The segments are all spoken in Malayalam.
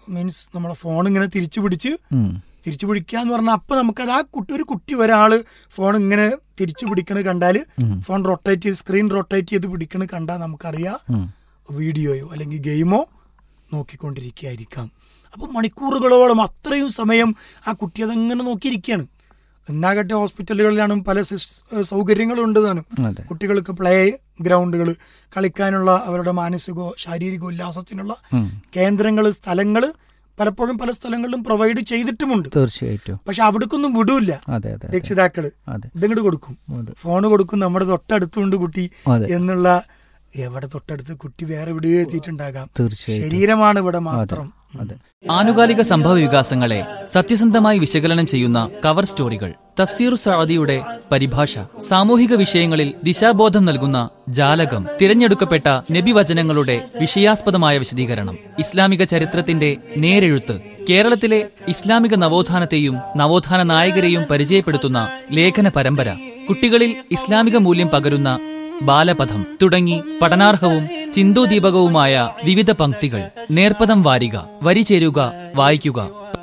മീൻസ് നമ്മളെ ഫോൺ ഇങ്ങനെ തിരിച്ചു പിടിക്കുക എന്ന് പറഞ്ഞാൽ അപ്പൊ നമുക്കത് ഒരു കുട്ടി ഒരാള് ഫോൺ ഇങ്ങനെ തിരിച്ചു പിടിക്കണത് കണ്ടാല് ഫോൺ സ്ക്രീൻ റൊട്ടേറ്റ് ചെയ്ത് പിടിക്കണത് കണ്ടാൽ നമുക്കറിയാം വീഡിയോയോ അല്ലെങ്കിൽ ഗെയിമോ നോക്കിക്കൊണ്ടിരിക്കുകയായിരിക്കാം. അപ്പൊ മണിക്കൂറുകളോളം അത്രയും സമയം ആ കുട്ടി അതങ്ങനെ നോക്കിയിരിക്കുകയാണ്. എന്നാകട്ടെ ഹോസ്പിറ്റലുകളിലാണ് പല സൗകര്യങ്ങളും ഉണ്ട് താനും. കുട്ടികൾക്ക് പ്ലേ ഗ്രൗണ്ടുകൾ, കളിക്കാനുള്ള അവരുടെ മാനസികോ ശാരീരിക ഉല്ലാസത്തിനുള്ള കേന്ദ്രങ്ങൾ, സ്ഥലങ്ങൾ പലപ്പോഴും പല സ്ഥലങ്ങളിലും പ്രൊവൈഡ് ചെയ്തിട്ടുമുണ്ട്. തീർച്ചയായിട്ടും. പക്ഷെ അവിടേക്കൊന്നും വിടൂല്ല രക്ഷിതാക്കള്. ഇതങ്ങോട്ട് കൊടുക്കും, ഫോണ് കൊടുക്കും, നമ്മുടെ തൊട്ടടുത്തുണ്ട് കുട്ടി എന്നുള്ള. എവിടെ തൊട്ടടുത്ത് കുട്ടി വേറെ എവിടെയോ എത്തിയിട്ടുണ്ടാകാം. ശരീരമാണ് ഇവിടെ മാത്രം. ആനുകാലിക സംഭവ വികാസങ്ങളെ സത്യസന്ധമായി വിശകലനം ചെയ്യുന്ന കവർ സ്റ്റോറികൾ, തഫ്സീർ സഅദിയുടെ പരിഭാഷ, സാമൂഹിക വിഷയങ്ങളിൽ ദിശാബോധം നൽകുന്ന ജാലകം, തിരഞ്ഞെടുക്കപ്പെട്ട നബിവചനങ്ങളുടെ വിഷയാസ്പദമായ വിശദീകരണം, ഇസ്ലാമിക ചരിത്രത്തിന്റെ നേരെഴുത്ത്, കേരളത്തിലെ ഇസ്ലാമിക നവോത്ഥാനത്തെയും നവോത്ഥാന നായകരെയും പരിചയപ്പെടുത്തുന്ന ലേഖന പരമ്പര, കുട്ടികളിൽ ഇസ്ലാമിക മൂല്യം പകരുന്ന ബാലപഥം തുടങ്ങി പഠനാർഹവും ചിന്തോദീപകവുമായ വിവിധ പംക്തികൾ. നേർപ്പദം വാരിക, വരി ചേരുക, വായിക്കുക.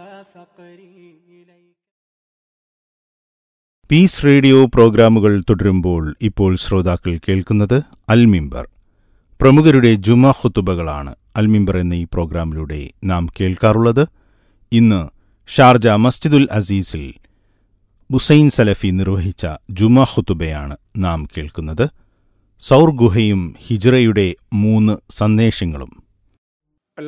പീസ് റേഡിയോ പ്രോഗ്രാമുകൾ തുടരുമ്പോൾ ഇപ്പോൾ ശ്രോതാക്കൾ കേൾക്കുന്നത് അൽമിമ്പർ. പ്രമുഖരുടെ ജുമാ ഖുതുബകളാണ് അൽമിമ്പർ എന്ന ഈ പ്രോഗ്രാമിലൂടെ നാം കേൾക്കാറുള്ളത്. ഇന്ന് ഷാർജ മസ്ജിദുൽ അസീസിൽ ബുസൈൻ സലഫി നിർവഹിച്ച ജുമാ ഖുതുബയാണ് നാം കേൾക്കുന്നത്. സൗർ ഗുഹയും ഹിജ്റയുടെ 3 സന്ദേശങ്ങളും.